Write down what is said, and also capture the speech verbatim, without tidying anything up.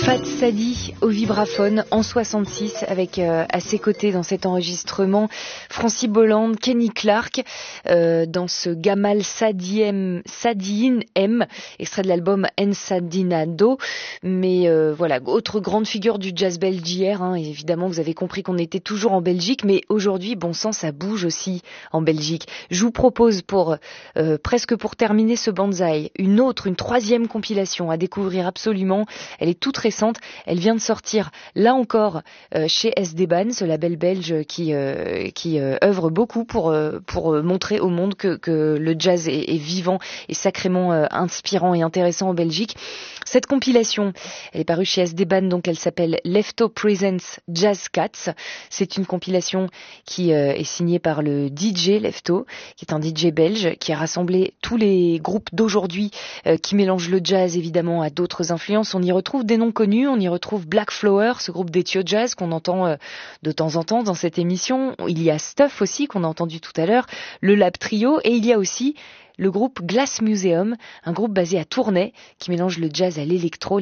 Fat Sadi au vibraphone en soixante-six avec euh, à ses côtés dans cet enregistrement Francie Bolland, Kenny Clark euh, dans ce Gamal Sadiem, Sadien M, extrait de l'album Ensadinado. Mais euh, voilà, autre grande figure du jazz belge d'hier, hein, et évidemment vous avez compris qu'on était toujours en Belgique, mais aujourd'hui, bon sang, ça bouge aussi en Belgique. Je vous propose pour euh, presque pour terminer ce Banzai, une autre, une troisième compilation à découvrir absolument. Elle est toute récente. Elle vient de sortir, là encore, euh, chez S D Ban, ce label belge qui euh, qui euh, œuvre beaucoup pour euh, pour montrer au monde que que le jazz est, est vivant et sacrément euh, inspirant et intéressant en Belgique. Cette compilation, elle est parue chez S D Ban, donc elle s'appelle Lefto Presents Jazz Cats. C'est une compilation qui euh, est signée par le D J Lefto, qui est un D J belge, qui a rassemblé tous les groupes d'aujourd'hui euh, qui mélangent le jazz évidemment à d'autres influences. On y retrouve des noms connus, on y retrouve Black Flower, ce groupe d'Ethio Jazz qu'on entend euh, de temps en temps dans cette émission. Il y a Stuff aussi qu'on a entendu tout à l'heure, le Lab Trio, et il y a aussi le groupe Glass Museum, un groupe basé à Tournai qui mélange le jazz à l'électro.